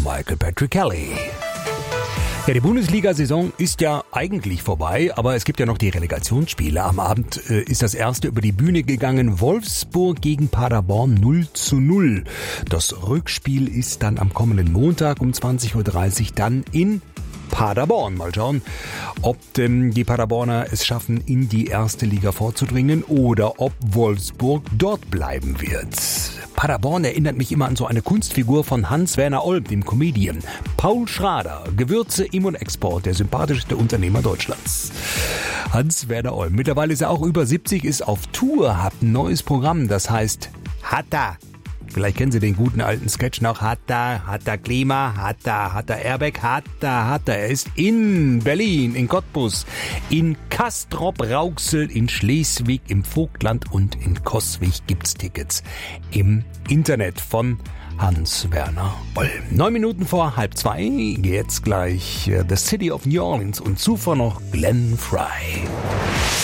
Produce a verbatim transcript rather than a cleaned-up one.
Michael Patrick Kelly. Ja, die Bundesliga-Saison ist ja eigentlich vorbei, aber es gibt ja noch die Relegationsspiele. Am Abend äh, ist das erste über die Bühne gegangen. Wolfsburg gegen Paderborn null zu null. Das Rückspiel ist dann am kommenden Montag um zwanzig Uhr dreißig dann in Paderborn. Mal schauen, ob ähm, die Paderborner es schaffen, in die erste Liga vorzudringen oder ob Wolfsburg dort bleiben wird. Paderborn erinnert mich immer an so eine Kunstfigur von Hans-Werner Olm, dem Comedian. Paul Schrader, Gewürze, Im- und Export, der sympathischste Unternehmer Deutschlands. Hans-Werner Olm, mittlerweile ist er auch über siebzig, ist auf Tour, hat ein neues Programm, das heißt Hatta. Vielleicht kennen Sie den guten alten Sketch noch. Hat er, hat er Klima, hat er, hat er Airbag, hat er, hat er. Er ist in Berlin, in Cottbus, in Castrop-Rauxel, in Schleswig, im Vogtland und in Coswig gibt's Tickets im Internet von Hans-Werner Olm. Neun Minuten vor halb zwei, jetzt gleich The City of New Orleans und zuvor noch Glenn Frey.